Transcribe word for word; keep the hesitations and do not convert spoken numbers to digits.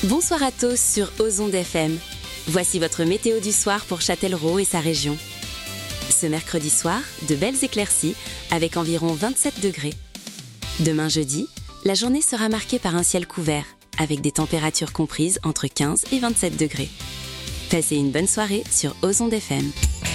Bonsoir à tous sur Ozonde F M. Voici votre météo du soir pour Châtellerault et sa région. Ce mercredi soir, de belles éclaircies avec environ vingt-sept degrés. Demain jeudi, la journée sera marquée par un ciel couvert avec des températures comprises entre quinze et vingt-sept degrés. Passez une bonne soirée sur Ozonde F M.